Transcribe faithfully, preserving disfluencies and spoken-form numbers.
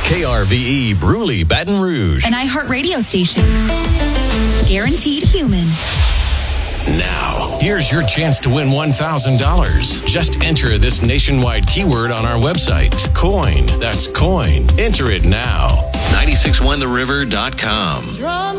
K R V E Bruley, Baton Rouge. An iHeartRadio station. Guaranteed human. Now, here's your chance to win one thousand dollars. Just enter this nationwide keyword on our website. Coin. That's coin. Enter it now. nine six one the river dot com.